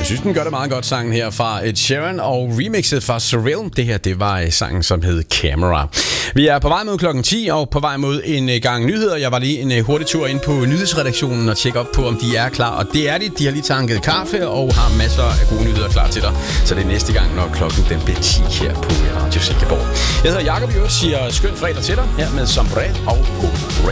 Jeg synes, den gør det meget godt, sangen her fra Ed Sheeran og remixet fra Surreal. Det her, det var sangen, som hed Camera. Vi er på vej mod klokken 10 og på vej mod en gang nyheder. Jeg var lige en hurtig tur ind på nyhedsredaktionen og tjekke op på, om de er klar. Og det er de. De har lige tanket kaffe og har masser af gode nyheder klar til dig. Så det er næste gang, når klokken den bliver 10 her på Radio Silkeborg. Jeg hedder Jakob, og siger skøn fredag til dig her med Sombré og God